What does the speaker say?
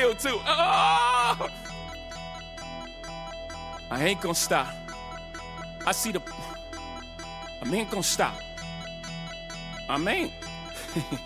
real too. Oh! I ain't gonna stop. I ain't gonna stop. I ain't.